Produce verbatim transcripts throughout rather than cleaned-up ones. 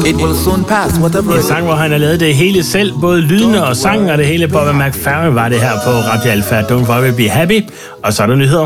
It will soon pass, whatever. En sang, hvor han har lavet det hele selv, både lydene og sangen og det hele. Bobby McFerrin var det her på Radio Alfa. Don't worry, be happy. Og så er der nyheder.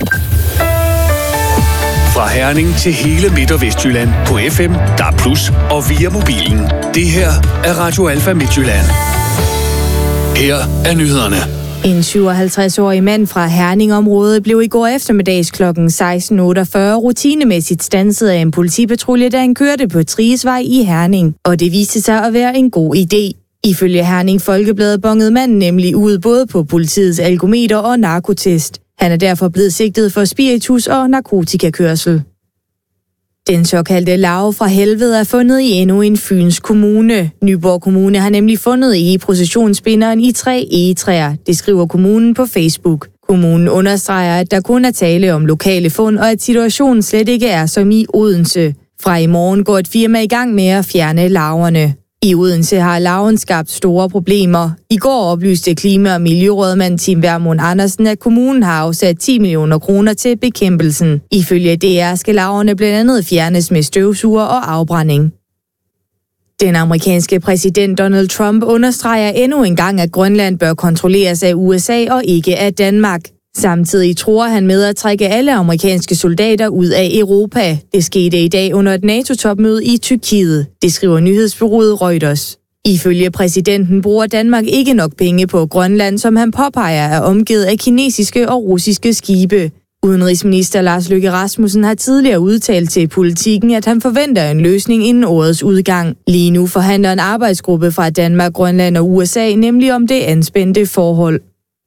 Fra Herning til hele Midt- og Vestjylland på F M, D A B plus, og via mobilen. Det her er Radio Alfa Midtjylland. Her er nyhederne. En syvoghalvtreds-årig mand fra Herning-området blev i går eftermiddags klokken seksten otteogfyrre rutinemæssigt standset af en politipatrulje, da han kørte på Triesvej i Herning. Og det viste sig at være en god idé. Ifølge Herning Folkebladet bongede manden nemlig ud både på politiets algometer og narkotest. Han er derfor blevet sigtet for spiritus og narkotikakørsel. Den såkaldte larve fra helvede er fundet i endnu en Fyns kommune. Nyborg Kommune har nemlig fundet egeprocessionsbinderen i tre egetræer, det skriver kommunen på Facebook. Kommunen understreger, at der kun er tale om lokale fund, og at situationen slet ikke er som i Odense. Fra i morgen går et firma i gang med at fjerne larverne. I Odense har larven skabt store problemer. I går oplyste klima- og miljørådmand Tim Vermund Andersen, at kommunen har afsat ti millioner kroner til bekæmpelsen. Ifølge D R skal larverne blandt andet fjernes med støvsuger og afbrænding. Den amerikanske præsident Donald Trump understreger endnu en gang, at Grønland bør kontrolleres af U S A og ikke af Danmark. Samtidig tror han med at trække alle amerikanske soldater ud af Europa. Det skete i dag under et NATO-topmøde i Tyrkiet. Det skriver nyhedsbureauet Reuters. Ifølge præsidenten bruger Danmark ikke nok penge på Grønland, som han påpeger er omgivet af kinesiske og russiske skibe. Udenrigsminister Lars Løkke Rasmussen har tidligere udtalt til Politiken, at han forventer en løsning inden årets udgang. Lige nu forhandler en arbejdsgruppe fra Danmark, Grønland og U S A nemlig om det anspændte forhold.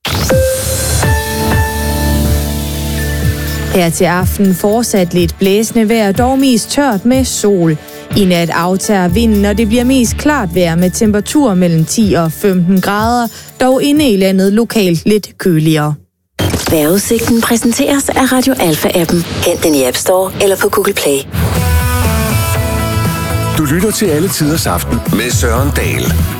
Her til aften fortsat lidt blæsende vejr, dog mest tørt med sol. I nat aftager vinden, og det bliver mest klart vejr med temperaturer mellem ti og femten grader, dog inde i landet lokalt lidt køligere. Vejrudsigten præsenteres af Radio Alfa-appen. Hent den i App Store eller på Google Play. Du lytter til Alle Tiders Aften med Søren Dahl.